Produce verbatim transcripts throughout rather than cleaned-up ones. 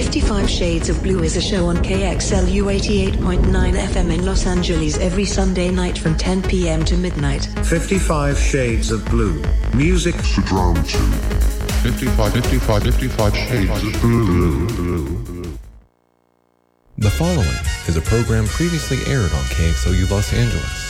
fifty-five Shades of Blue is a show on K X L U eighty-eight point nine F M in Los Angeles every Sunday night from ten p.m. to midnight. fifty-five Shades of Blue. Music to drown to. fifty-five, fifty-five, fifty-five Shades of Blue. The following is a program previously aired on K X L U Los Angeles.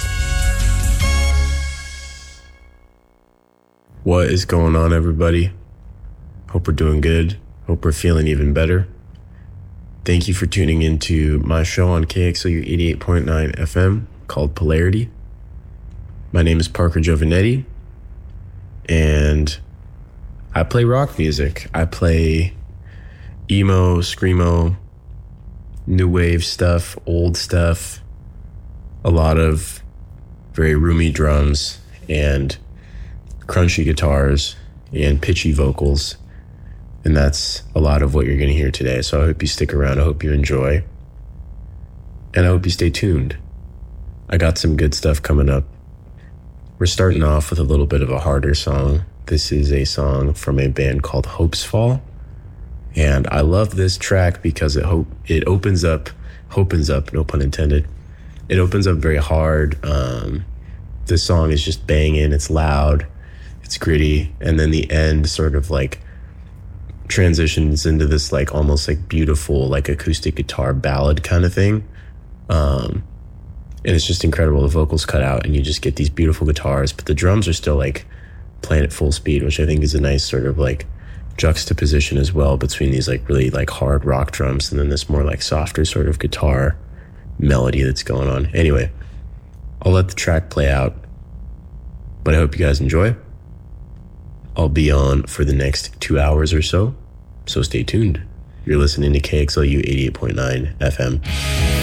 What is going on, everybody? Hope we're doing good. Hope we're feeling even better. Thank you for tuning into my show on K X L U eighty-eight point nine F M called Polarity. My name is Parker Giovanetti, and I play rock music. I play emo, screamo, new wave stuff, old stuff, a lot of very roomy drums and crunchy guitars and pitchy vocals. And that's a lot of what you're going to hear today. So I hope you stick around. I hope you enjoy. And I hope you stay tuned. I got some good stuff coming up. We're starting off with a little bit of a harder song. This is a song from a band called Hope's Fall. And I love this track because it hope it opens up, opens up, no pun intended. It opens up very hard. Um, this song is just banging. It's loud. It's gritty. And then the end sort of like transitions into this like almost like beautiful like acoustic guitar ballad kind of thing. Um, and it's just incredible. The vocals cut out and you just get these beautiful guitars, but the drums are still like playing at full speed, which I think is a nice sort of like juxtaposition as well between these like really like hard rock drums and then this more like softer sort of guitar melody that's going on. Anyway, I'll let the track play out, but I hope you guys enjoy. I'll be on for the next two hours or so, so stay tuned. You're listening to K X L U eighty-eight point nine F M.